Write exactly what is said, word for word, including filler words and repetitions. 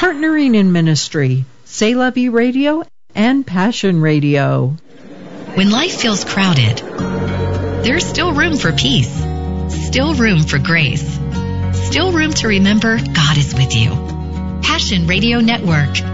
partnering in ministry, C'est La Vie Radio and Passion Radio. When life feels crowded, there's still room for peace, still room for grace, still room to remember God is with you. Passion Radio Network.